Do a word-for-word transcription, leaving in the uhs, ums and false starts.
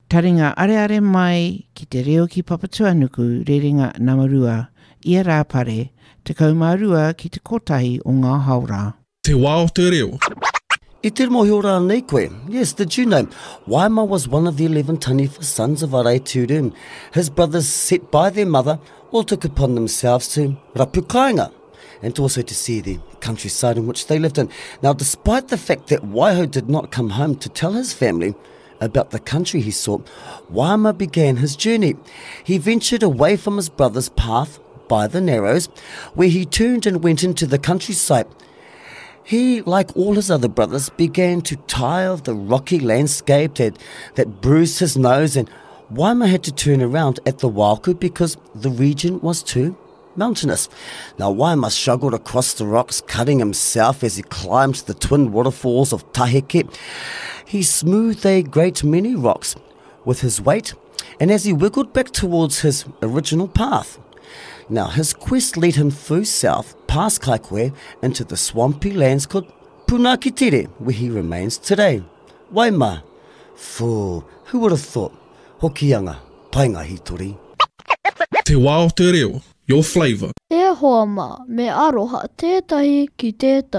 Taringa are are mai ki te reo ki Papatuanuku rerenga Namarua, ia rā pare, te kaumarua ki te kotahi o ngā haura. Te wā o te reo. I te mohi ora nei koe. Yes, did you know? Waima was one of the eleven taniwha sons of Arai-Tūru. His brothers, set by their mother, all took upon themselves to rapu kāinga, and also to see the countryside in which they lived in. Now, despite the fact that Waiho did not come home to tell his family about the country he saw, Waima began his journey. He ventured away from his brother's path by the Narrows, where he turned and went into the countryside. He, like all his other brothers, began to tire of the rocky landscape that, that bruised his nose, and Waima had to turn around at the Wāku because the region was too mountainous. Now Waima struggled across the rocks, cutting himself as he climbed the twin waterfalls of Taheke. He smoothed a great many rocks with his weight, and as he wiggled back towards his original path. Now his quest led him further south, past Kaikohe, into the swampy lands called Punakitere, where he remains today. Waima, fu, who would have thought? Hokianga, painga hitori. Te wā o te reo, your flavour. E hoa mā, me aroha tētahi ki tētahi.